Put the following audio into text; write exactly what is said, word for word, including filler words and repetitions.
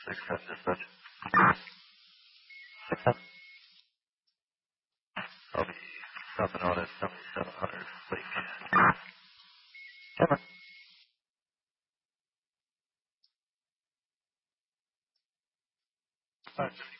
six seven dispatch. I'll be stopping on at seventy-seven hundred Lake. Camera. All right.